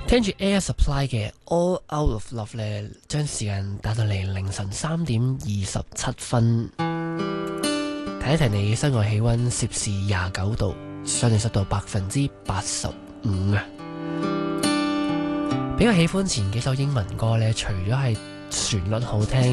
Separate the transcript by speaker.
Speaker 1: 聽住 Air Supply 嘅 All Out of Love 咧，將時間打到嚟凌晨3:27。提一提你，室外氣溫攝氏29度，相對濕度85%啊！比較喜歡前幾首英文歌咧，除咗係旋律好聽。